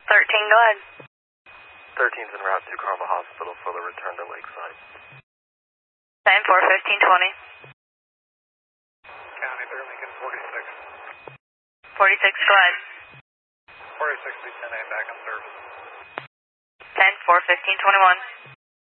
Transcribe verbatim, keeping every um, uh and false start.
thirteen, go ahead. thirteen's en route to Carmel Hospital for the return to Lakeside. ten four, fifteen twenty. County three, Lincoln forty-six. forty-six, go ahead. forty-six, B ten A, back on service. ten four, fifteen twenty-one.